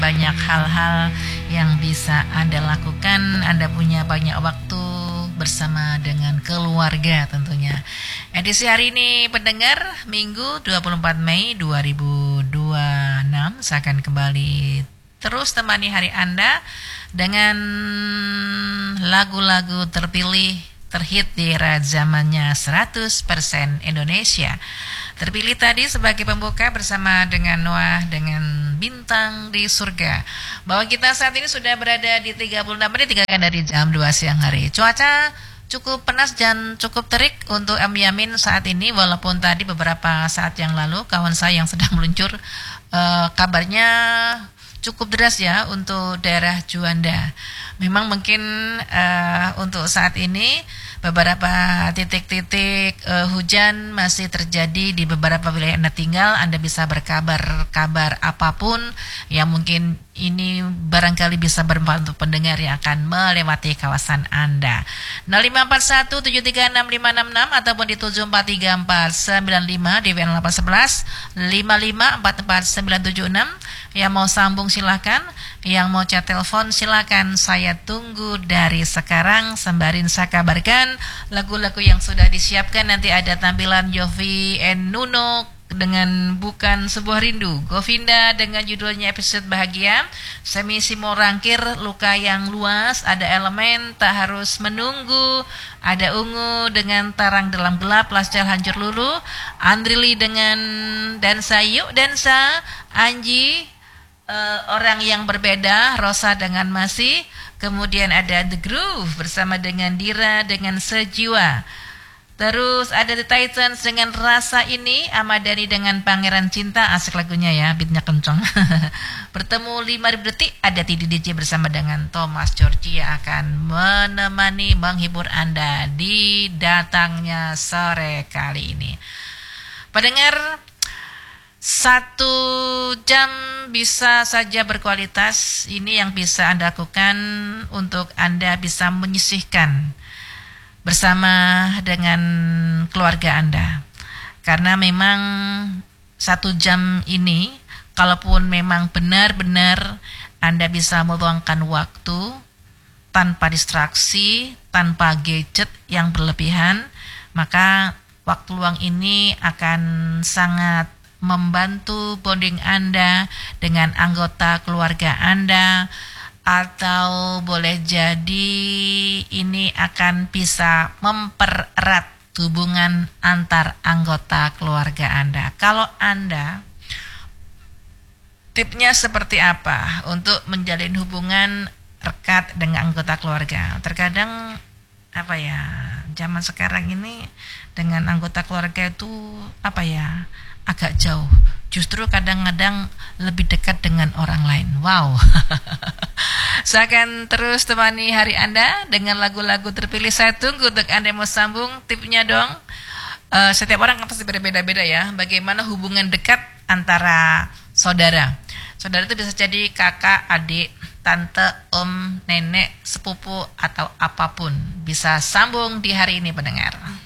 Banyak hal-hal yang bisa Anda lakukan. Anda punya banyak waktu bersama dengan keluarga tentunya. Edisi hari ini pendengar Minggu 24 Mei 2026 saya akan kembali terus temani hari Anda dengan lagu-lagu terpilih terhit di era zamannya 100% Indonesia. Terpilih tadi sebagai pembuka bersama dengan Noah dengan Bintang di Surga. Bahwa kita saat ini sudah berada di 36 menit tinggalkan dari jam 2 siang hari. Cuaca cukup panas dan cukup terik untuk Yamin saat ini, walaupun tadi beberapa saat yang lalu kawan saya yang sedang meluncur kabarnya cukup deras ya untuk daerah Juanda. Memang mungkin untuk saat ini beberapa titik-titik hujan masih terjadi di beberapa wilayah Anda tinggal. Anda bisa berkabar apapun yang mungkin ini barangkali bisa bermanfaat untuk pendengar yang akan melewati kawasan Anda. 0541736566 ataupun di 7434495 di WN 811 5544976. Yang mau sambung silakan, yang mau chat telepon silakan. Saya tunggu dari sekarang sembari saya kabarkan lagu-lagu yang sudah disiapkan. Nanti ada tampilan Yofi and Nuno dengan Bukan Sebuah Rindu, Govinda dengan judulnya Episode Bahagia, Semi Simo Rangkir Luka Yang Luas, ada Elemen Tak Harus Menunggu, ada Ungu dengan Tarang Dalam Gelap, Lascal Hancur Lulu, Andrili dengan Dansa Yuk Dansa, Anji Orang Yang Berbeda, Rosa dengan Masih, kemudian ada The Groove bersama dengan Dira dengan Sejiwa. Terus ada The Titans dengan Rasa Ini, Ahmad Dhani dengan Pangeran Cinta, asik lagunya ya, beatnya kencang. Bertemu 5.000 detik, ada Tidi DJ bersama dengan Thomas Georgia akan menemani menghibur Anda di datangnya sore kali ini. Pendengar, 1 jam bisa saja berkualitas. Ini yang bisa Anda lakukan untuk Anda bisa menyisihkan bersama dengan keluarga Anda. Karena memang 1 jam ini, kalaupun memang benar-benar Anda bisa meluangkan waktu tanpa distraksi, tanpa gadget yang berlebihan, maka waktu luang ini akan sangat membantu bonding Anda dengan anggota keluarga Anda, atau boleh jadi ini akan bisa mempererat hubungan antar anggota keluarga Anda. Kalau Anda, tipnya seperti apa untuk menjalin hubungan rekat dengan anggota keluarga? Terkadang zaman sekarang ini dengan anggota keluarga itu agak jauh. Justru kadang-kadang lebih dekat dengan orang lain. Wow. Saya akan terus temani hari Anda dengan lagu-lagu terpilih. Saya tunggu untuk Anda mau sambung. Tipnya dong. Setiap orang pasti berbeda-beda ya. Bagaimana hubungan dekat antara saudara. Saudara itu bisa jadi kakak, adik, tante, om, nenek, sepupu, atau apapun. Bisa sambung di hari ini pendengar.